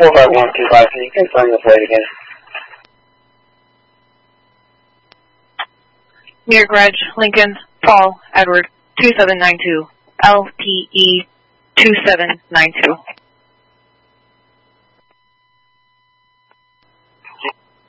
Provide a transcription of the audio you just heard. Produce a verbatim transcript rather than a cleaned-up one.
four five one two five, can you confirm your plate again? Mirage, Lincoln, Paul, Edward, two seven nine two, L P E two seven nine two.